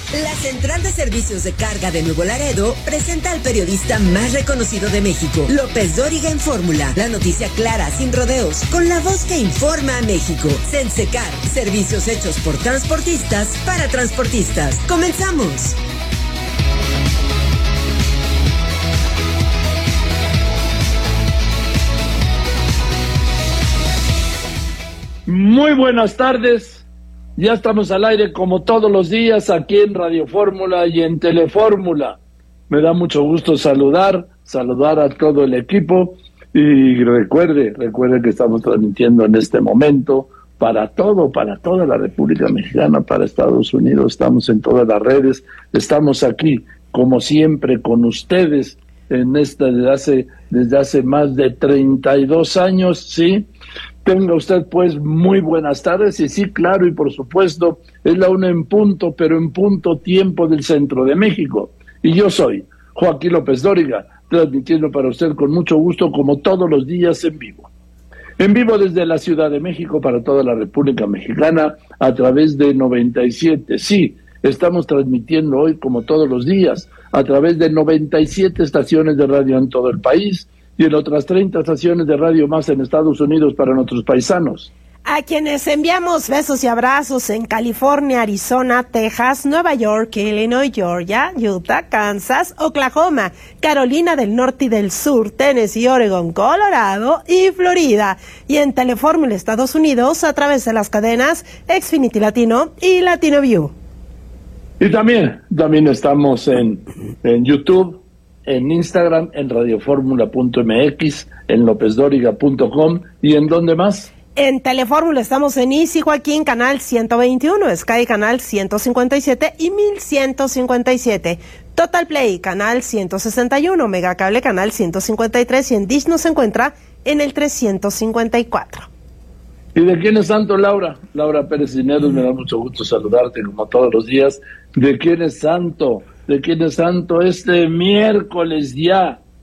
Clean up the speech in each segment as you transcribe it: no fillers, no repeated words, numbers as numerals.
La Central de Servicios de Carga de Nuevo Laredo presenta al periodista más reconocido de México, López Dóriga en Fórmula. La noticia clara, sin rodeos, con la voz que informa a México. Sensecar, servicios hechos por transportistas para transportistas. ¡Comenzamos! Muy buenas tardes. Ya estamos al aire como todos los días aquí en Radio Fórmula y en Telefórmula. Me da mucho gusto saludar a todo el equipo y recuerde que estamos transmitiendo en este momento para toda la República Mexicana, para Estados Unidos. Estamos en todas las redes, estamos aquí como siempre con ustedes en desde hace más de 32 años, ¿sí? Tenga usted pues muy buenas tardes y sí, claro, y por supuesto es la 1 en punto, pero en punto tiempo del centro de México. Y yo soy Joaquín López Dóriga, transmitiendo para usted con mucho gusto como todos los días en vivo. En vivo desde la Ciudad de México para toda la República Mexicana a través de 97. Sí, estamos transmitiendo hoy como todos los días a través de 97 estaciones de radio en todo el país y en otras 30 estaciones de radio más en Estados Unidos para nuestros paisanos. A quienes enviamos besos y abrazos en California, Arizona, Texas, Nueva York, Illinois, Georgia, Utah, Kansas, Oklahoma, Carolina del Norte y del Sur, Tennessee, Oregon, Colorado y Florida. Y en Telefórmula, Estados Unidos, a través de las cadenas Xfinity Latino y Latino View. Y también estamos en YouTube, en Instagram, en radioformula.mx, en lopezdoriga.com y en ¿dónde más? En Telefórmula estamos en Easy Joaquín, canal 121, Sky, canal 157 y 1157. Total Play, canal 161, Megacable, canal 153 y en Dish nos encuentra en el 354. ¿Y de quién es santo, Laura? Laura Pérez Cineros, me da mucho gusto saludarte como todos los días. ¿De quién es santo? ¿De quién es santo este miércoles y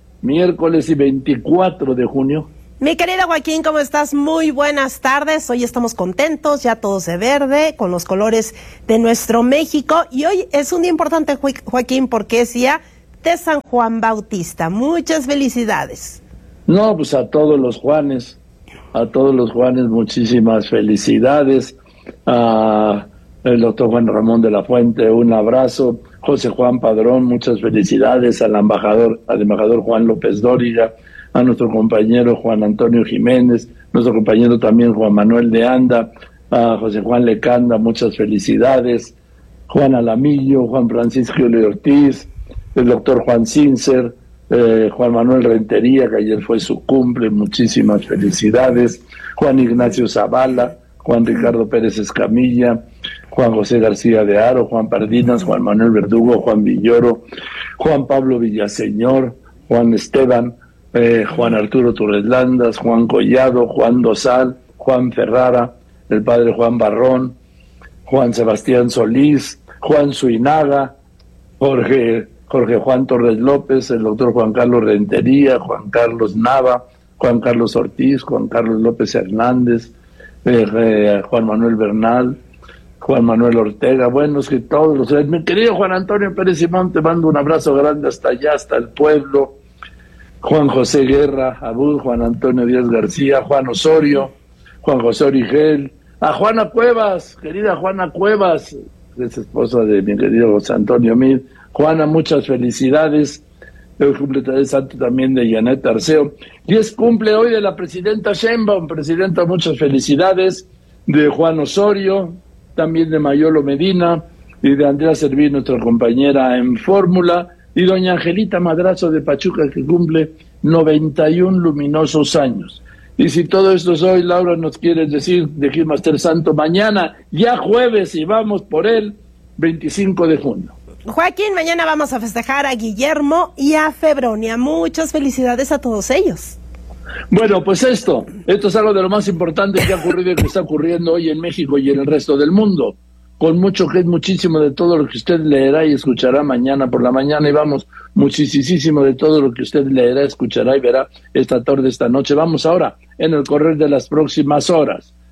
24 de junio? Mi querida Joaquín, ¿cómo estás? Muy buenas tardes. Hoy estamos contentos, ya todos de verde, con los colores de nuestro México. Y hoy es un día importante, Joaquín, porque es día de San Juan Bautista. Muchas felicidades. No, pues a todos los Juanes, muchísimas felicidades. El doctor Juan Ramón de la Fuente, un abrazo. José Juan Padrón, muchas felicidades. Al embajador Juan López Dóriga, a nuestro compañero Juan Antonio Jiménez, nuestro compañero también Juan Manuel de Anda, a José Juan Lecanda, muchas felicidades. Juan Alamillo, Juan Francisco de Ortiz, el doctor Juan Sincer, Juan Manuel Rentería, que ayer fue su cumple, muchísimas felicidades. Juan Ignacio Zavala, Juan Ricardo Pérez Escamilla, Juan José García de Haro, Juan Pardinas, Juan Manuel Verdugo, Juan Villoro, Juan Pablo Villaseñor, Juan Esteban, Juan Arturo Torres Landas, Juan Collado, Juan Dosal, Juan Ferrara, el padre Juan Barrón, Juan Sebastián Solís, Juan Suinaga, Jorge Juan Torres López, el doctor Juan Carlos Rentería, Juan Carlos Nava, Juan Carlos Ortiz, Juan Carlos López Hernández, Juan Manuel Bernal, Juan Manuel Ortega, bueno, es que todos los... Mi querido Juan Antonio Pérez Simón, te mando un abrazo grande hasta allá, hasta el pueblo. Juan José Guerra, Abud, Juan Antonio Díaz García, Juan Osorio, Juan José Origel, a Juana Cuevas, querida Juana Cuevas, es esposa de mi querido José Antonio Mid. Juana, muchas felicidades. El cumple de santo también de Janet Arceo. Y es cumple hoy de la presidenta Sheinbaum. Presidenta, muchas felicidades. De Juan Osorio, también de Mayolo Medina y de Andrea Servín, nuestra compañera en Fórmula. Y doña Angelita Madrazo de Pachuca, que cumple 91 luminosos años. Y si todo esto es hoy, Laura, nos quieres decir de quién va a estar santo mañana, ya jueves, y vamos por el 25 de junio. Joaquín, mañana vamos a festejar a Guillermo y a Febronia. Muchas felicidades a todos ellos. Bueno, pues esto es algo de lo más importante que ha ocurrido y que está ocurriendo hoy en México y en el resto del mundo. Con mucho que es muchísimo de todo lo que usted leerá y escuchará mañana por la mañana, y vamos, muchísimo de todo lo que usted leerá, escuchará y verá esta tarde, esta noche. Vamos ahora en el correr de las próximas horas.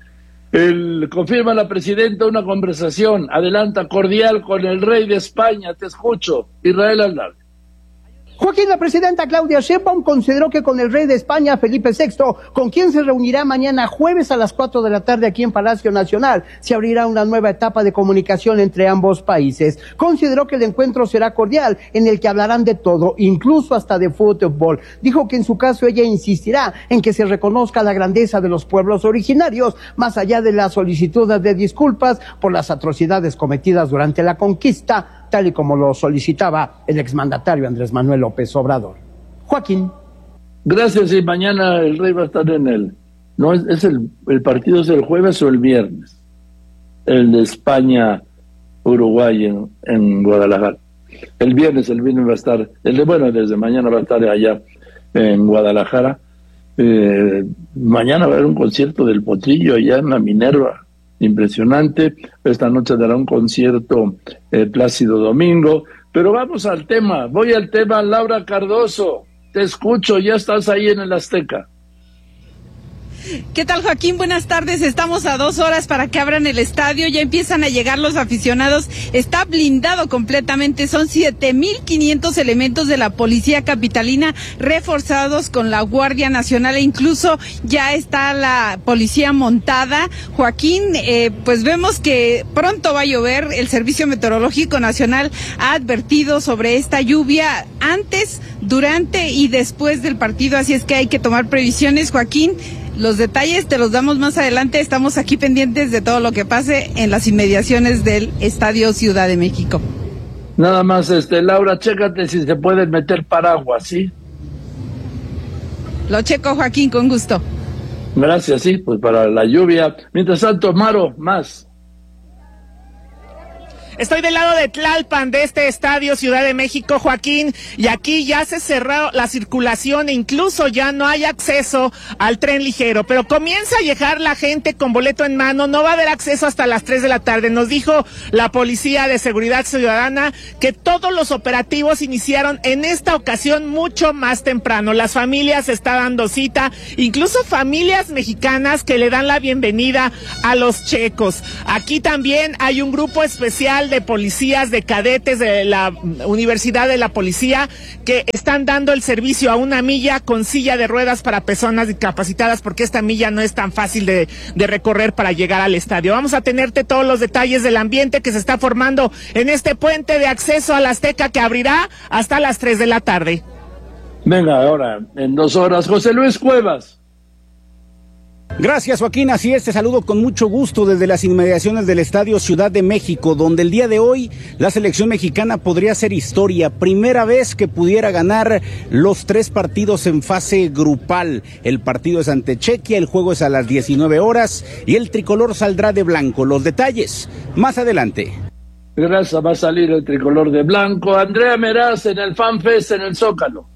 Confirma la presidenta una conversación, adelanta, cordial con el rey de España, te escucho, Israel Aldar. Joaquín, la presidenta Claudia Sheinbaum consideró que con el rey de España, Felipe VI, con quien se reunirá mañana jueves a las 4 de la tarde aquí en Palacio Nacional, se abrirá una nueva etapa de comunicación entre ambos países. Consideró que el encuentro será cordial, en el que hablarán de todo, incluso hasta de fútbol. Dijo que en su caso ella insistirá en que se reconozca la grandeza de los pueblos originarios, más allá de las solicitudes de disculpas por las atrocidades cometidas durante la conquista, tal y como lo solicitaba el exmandatario Andrés Manuel López Obrador. Joaquín. Gracias, y mañana el rey va a estar en el... ¿No es el partido es el jueves o el viernes? El de España-Uruguay en Guadalajara. El viernes va a estar... desde mañana va a estar allá en Guadalajara. Mañana va a haber un concierto del Potrillo allá en la Minerva. Impresionante. Esta noche dará un concierto Plácido Domingo, pero vamos al tema, voy al tema. Laura Cardoso, te escucho, ya estás ahí en el Azteca. ¿Qué tal, Joaquín? Buenas tardes. Estamos a 2 horas para que abran el estadio. Ya empiezan a llegar los aficionados. Está blindado completamente. Son 7,500 elementos de la policía capitalina reforzados con la Guardia Nacional, e incluso ya está la policía montada. Joaquín, pues vemos que pronto va a llover. El Servicio Meteorológico Nacional ha advertido sobre esta lluvia antes, durante y después del partido. Así es que hay que tomar previsiones, Joaquín. Los detalles te los damos más adelante. Estamos aquí pendientes de todo lo que pase en las inmediaciones del Estadio Ciudad de México. Nada más, Laura, chécate si se pueden meter paraguas, ¿sí? Lo checo, Joaquín, con gusto. Gracias, sí, pues para la lluvia. Mientras tanto, Maro, más. Estoy del lado de Tlalpan, de este Estadio Ciudad de México, Joaquín, y aquí ya se cerró la circulación e incluso ya no hay acceso al tren ligero, pero comienza a llegar la gente con boleto en mano. No va a haber acceso hasta las 3 de la tarde. Nos dijo la Policía de Seguridad Ciudadana que todos los operativos iniciaron en esta ocasión mucho más temprano. Las familias se están dando cita, incluso familias mexicanas que le dan la bienvenida a los checos. Aquí también hay un grupo especial de policías, de cadetes de la Universidad de la Policía, que están dando el servicio a una milla con silla de ruedas para personas discapacitadas, porque esta milla no es tan fácil de recorrer para llegar al estadio. Vamos a tenerte todos los detalles del ambiente que se está formando en este puente de acceso al Azteca, que abrirá hasta las 3 de la tarde. Venga, ahora, en 2 horas, José Luis Cuevas. Gracias, Joaquín. Así es, te saludo con mucho gusto desde las inmediaciones del Estadio Ciudad de México, donde el día de hoy la selección mexicana podría hacer historia. Primera vez que pudiera ganar los 3 partidos en fase grupal. El partido es ante Chequia, el juego es a las 19 horas y el tricolor saldrá de blanco. Los detalles más adelante. Gracias, va a salir el tricolor de blanco. Andrea Meraz en el FanFest en el Zócalo.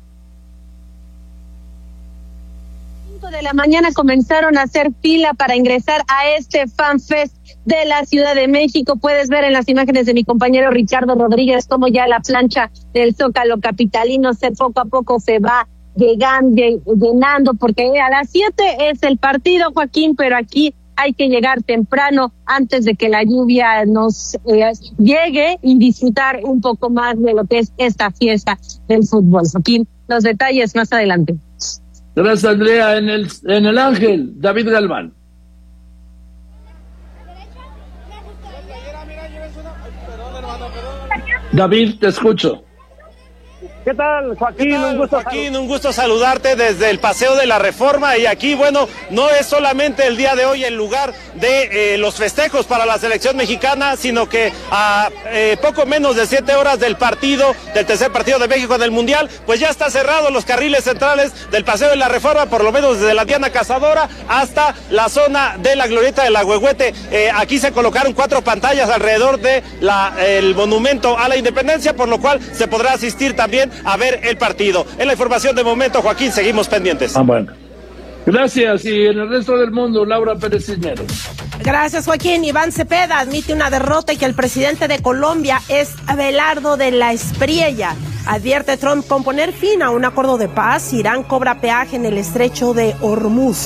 De la mañana comenzaron a hacer fila para ingresar a este FanFest de la Ciudad de México. Puedes ver en las imágenes de mi compañero Ricardo Rodríguez cómo ya la plancha del Zócalo capitalino poco a poco se va llenando, porque a las 7 es el partido, Joaquín, pero aquí hay que llegar temprano antes de que la lluvia nos llegue y disfrutar un poco más de lo que es esta fiesta del fútbol. Joaquín, los detalles más adelante. Gracias, Andrea. En el Ángel, David Galván. David, te escucho. ¿Qué tal, Joaquín? Un gusto saludarte desde el Paseo de la Reforma, y aquí, bueno, no es solamente el día de hoy el lugar de los festejos para la selección mexicana, sino que a poco menos de 7 horas del tercer partido de México en el Mundial, pues ya está cerrado los carriles centrales del Paseo de la Reforma, por lo menos desde la Diana Cazadora hasta la zona de la Glorieta del Agüehuete. Aquí se colocaron 4 pantallas alrededor de el monumento a la Independencia, por lo cual se podrá asistir también a ver el partido. En la información de momento, Joaquín, seguimos pendientes. Bueno. Gracias, y en el resto del mundo, Laura Pérez Cisneros. Gracias, Joaquín. Iván Cepeda admite una derrota y que el presidente de Colombia es Abelardo de la Espriella. Advierte Trump con poner fin a un acuerdo de paz. Irán cobra peaje en el estrecho de Hormuz.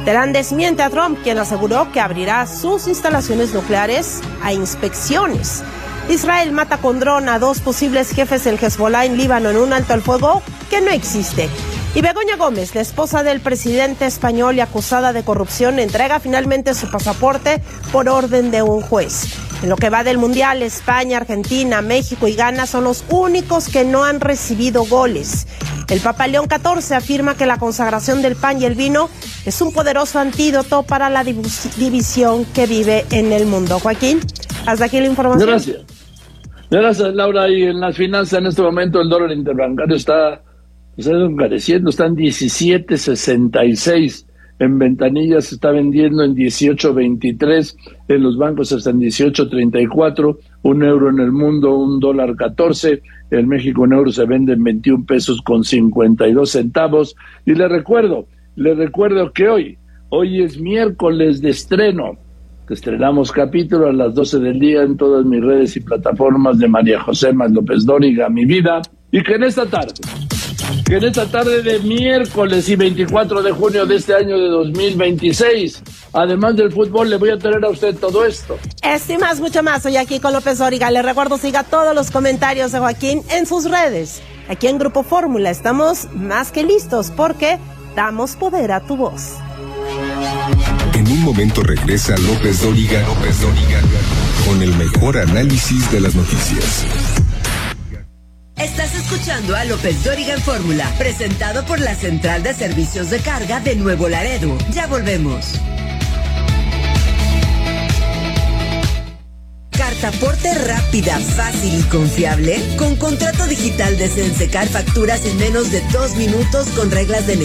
Teherán desmiente a Trump, quien aseguró que abrirá sus instalaciones nucleares a inspecciones. Israel mata con dron a 2 posibles jefes del Hezbollah en Líbano en un alto al fuego que no existe. Y Begoña Gómez, la esposa del presidente español y acusada de corrupción, entrega finalmente su pasaporte por orden de un juez. En lo que va del Mundial, España, Argentina, México y Ghana son los únicos que no han recibido goles. El Papa León XIV afirma que la consagración del pan y el vino es un poderoso antídoto para la división que vive en el mundo. Joaquín, hasta aquí la información. Gracias, Laura. Y en las finanzas, en este momento, el dólar interbancario está encareciendo, está en 17.66. En ventanillas se está vendiendo en 18.23, en los bancos está en 18.34, un euro en el mundo, $1.14, en México un euro se vende en 21 pesos con 52 centavos. Y le recuerdo que hoy es miércoles de estreno, que estrenamos capítulo a las 12 del día en todas mis redes y plataformas de María José Más López Dóriga, Mi Vida, y que en esta tarde de miércoles y 24 de junio de este año de 2026, además del fútbol, le voy a traer a usted todo esto. Esto y más, mucho más, hoy aquí con López Dóriga. Le recuerdo, siga todos los comentarios de Joaquín en sus redes. Aquí en Grupo Fórmula estamos más que listos porque damos poder a tu voz. En un momento regresa López Dóriga, con el mejor análisis de las noticias. Estás escuchando a López Dóriga en Fórmula, presentado por la Central de Servicios de Carga de Nuevo Laredo. Ya volvemos. Cartaporte rápida, fácil y confiable. Con contrato digital de Sensecar, facturas en menos de 2 minutos con reglas de